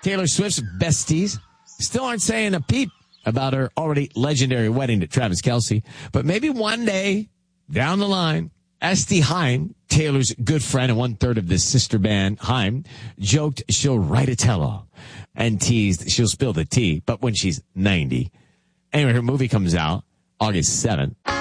Taylor Swift's besties still aren't saying a peep about her already legendary wedding to Travis Kelce. But maybe one day down the line, Esty Haim, Taylor's good friend and 1/3 of the sister band Haim, joked she'll write a tell-all and teased she'll spill the tea, but when she's 90. Anyway, her movie comes out August 7th.